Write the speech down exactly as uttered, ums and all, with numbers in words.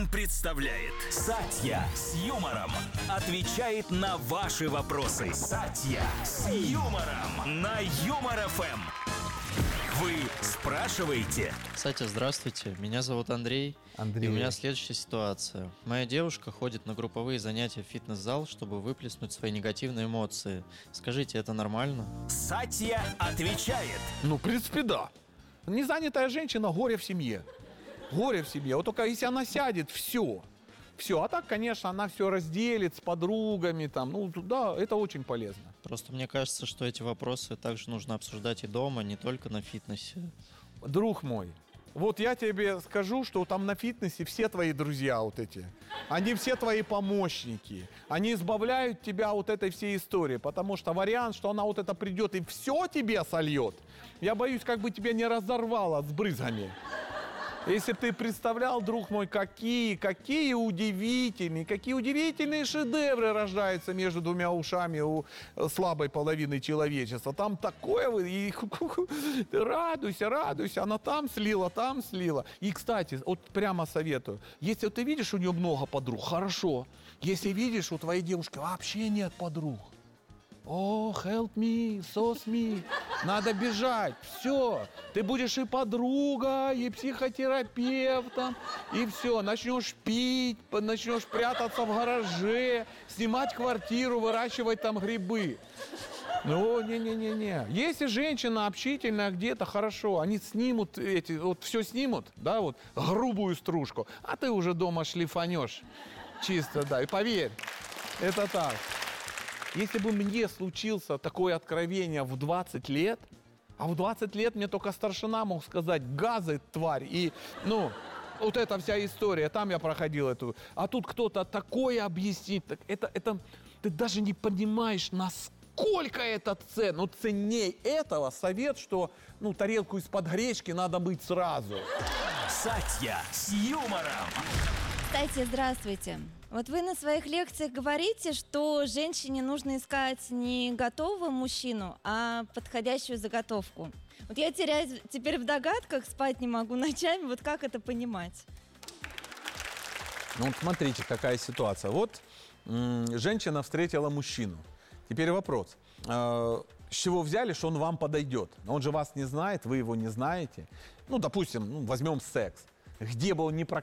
Юмор-ФМ представляет Сатья с юмором отвечает на ваши вопросы. Сатья с юмором на Юмор-ФМ. Вы спрашиваете? Сатя, здравствуйте. Меня зовут Андрей. Андрей. И у меня следующая ситуация. Моя девушка ходит на групповые занятия в фитнес-зал, чтобы выплеснуть свои негативные эмоции. Скажите, это нормально? Сатья отвечает. Ну, в принципе, да. Незанятая женщина – горе в семье. Горе в семье. Вот только если она сядет, все. Все. А так, конечно, она все разделит с подругами. Там. Ну, да, это очень полезно. Просто мне кажется, что эти вопросы также нужно обсуждать и дома, не только на фитнесе. Друг мой, вот я тебе скажу, что там на фитнесе все твои друзья вот эти. Они все твои помощники. Они избавляют тебя от этой всей истории. Потому что вариант, что она вот это придет и все тебе сольет, я боюсь, как бы тебя не разорвало с брызгами. Если ты представлял, друг мой, какие, какие удивительные, какие удивительные шедевры рождаются между двумя ушами у слабой половины человечества. Там такое, и ты радуйся, радуйся, она там слила, там слила. И, кстати, вот прямо советую, если ты видишь, у нее много подруг, хорошо. Если видишь, у твоей девушки вообще нет подруг. О, oh, help me, sauce me. Надо бежать. Все. Ты будешь и подруга, и психотерапевтом, и все. Начнешь пить, начнешь прятаться в гараже, снимать квартиру, выращивать там грибы. Ну, не-не-не-не. Если женщина общительная где-то, хорошо, они снимут эти, вот все снимут, да, вот, грубую стружку, а ты уже дома шлифанешь. Чисто, да. И поверь, это так. Если бы мне случилось такое откровение в двадцать лет, а в двадцать лет мне только старшина мог сказать: газы, тварь, и, ну, вот эта вся история, там я проходил эту, а тут кто-то такое объяснит, это, это, ты даже не понимаешь, насколько это ценно, ну, ценней этого совет, что, ну, тарелку из-под гречки надо мыть сразу. Сатья с юмором. Кстати, здравствуйте. Вот вы на своих лекциях говорите, что женщине нужно искать не готового мужчину, а подходящую заготовку. Вот я теряюсь теперь в догадках, спать не могу ночами. Вот как это понимать? Ну, вот смотрите, какая ситуация. Вот м- женщина встретила мужчину. Теперь вопрос. Э- с чего взяли, что он вам подойдет? Он же вас не знает, вы его не знаете. Ну, допустим, ну, возьмем секс. Где бы он ни, про-